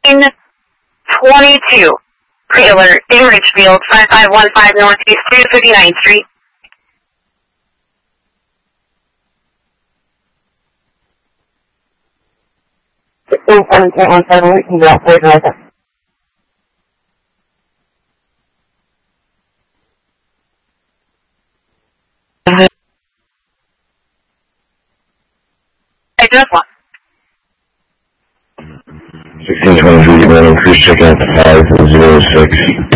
1622. Pre-alert in Ridgefield, 5515 Northeast 259th Street. I just want. 1623, please check out 506.